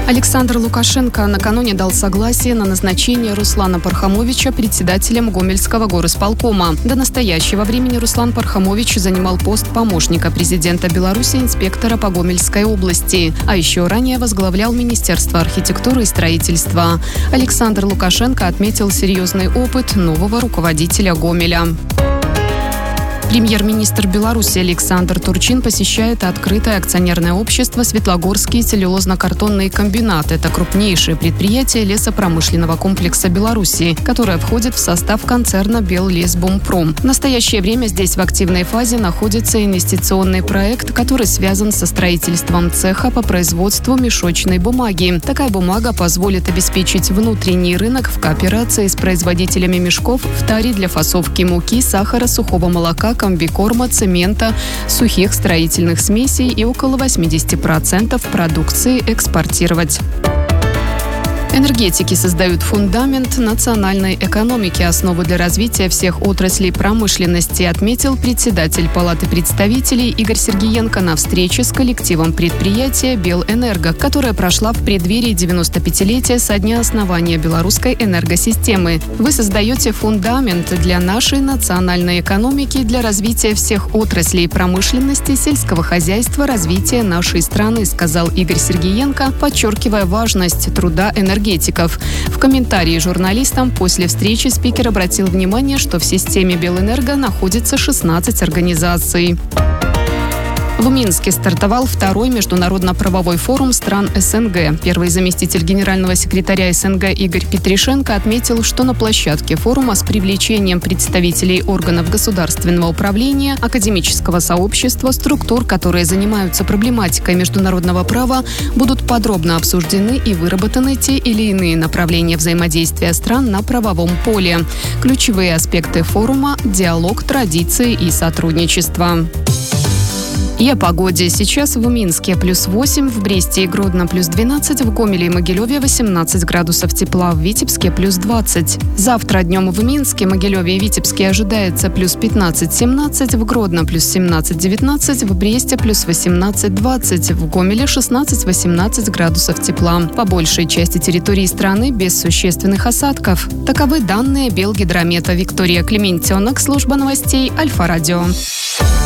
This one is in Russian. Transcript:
Александр Лукашенко накануне дал согласие на назначение Руслана Пархомовича председателем Гомельского горисполкома. До настоящего времени Руслан Пархомович занимал пост помощника президента Беларуси, инспектора по Гомельской области, а еще ранее возглавлял Министерство архитектуры и строительства. Александр Лукашенко отметил серьезный опыт нового руководителя Гомеля. Премьер-министр Беларуси Александр Турчин посещает открытое акционерное общество «Светлогорский целлюлозно-картонный комбинат». Это крупнейшее предприятие лесопромышленного комплекса Беларуси, которое входит в состав концерна «Беллесбумпром». В настоящее время здесь в активной фазе находится инвестиционный проект, который связан со строительством цеха по производству мешочной бумаги. Такая бумага позволит обеспечить внутренний рынок в кооперации с производителями мешков в таре для фасовки муки, сахара, сухого молока, комбикорма, цемента, сухих строительных смесей и около 80% продукции экспортировать. Энергетики создают фундамент национальной экономики, основу для развития всех отраслей промышленности, отметил председатель Палаты представителей Игорь Сергиенко на встрече с коллективом предприятия «Белэнерго», которая прошла в преддверии 95-летия со дня основания белорусской энергосистемы. «Вы создаете фундамент для нашей национальной экономики, для развития всех отраслей промышленности, сельского хозяйства, развития нашей страны», сказал Игорь Сергиенко, подчеркивая важность труда энергетиков. В комментарии журналистам после встречи спикер обратил внимание, что в системе Белэнерго находится 16 организаций. В Минске стартовал второй международно-правовой форум стран СНГ. Первый заместитель генерального секретаря СНГ Игорь Петришенко отметил, что на площадке форума с привлечением представителей органов государственного управления, академического сообщества, структур, которые занимаются проблематикой международного права, будут подробно обсуждены и выработаны те или иные направления взаимодействия стран на правовом поле. Ключевые аспекты форума – диалог, традиции и сотрудничество. И о погоде. Сейчас в Минске +8, в Бресте и Гродно +12, в Гомеле и Могилеве 18 градусов тепла, в Витебске +20. Завтра днем в Минске, Могилеве и Витебске ожидается +15-17, в Гродно +17-19, в Бресте +18-20, в Гомеле 16-18 градусов тепла. По большей части территории страны без существенных осадков. Таковы данные Белгидромета. Виктория Клементьонок, служба новостей Альфа-Радио.